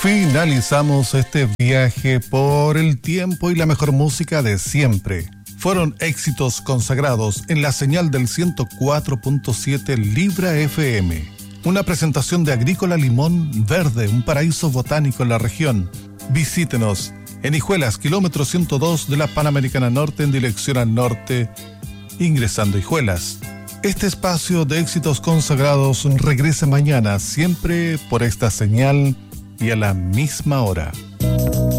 Finalizamos este viaje por el tiempo y la mejor música de siempre. Fueron éxitos consagrados en la señal del 104.7 Libra FM. Una presentación de Agrícola Limón Verde, un paraíso botánico en la región. Visítenos en Hijuelas, kilómetro 102 de la Panamericana Norte en dirección al norte, ingresando a Hijuelas. Este espacio de éxitos consagrados regresa mañana, siempre por esta señal y a la misma hora.